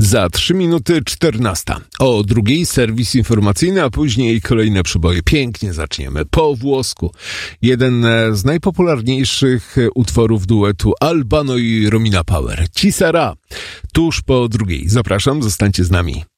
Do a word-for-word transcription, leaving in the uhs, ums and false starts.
Za trzy minuty czternasta. O drugiej serwis informacyjny, a później kolejne przyboje. Pięknie zaczniemy. Po włosku. Jeden z najpopularniejszych utworów duetu Albano i Romina Power. Ci Sara. Tuż po drugiej. Zapraszam, zostańcie z nami.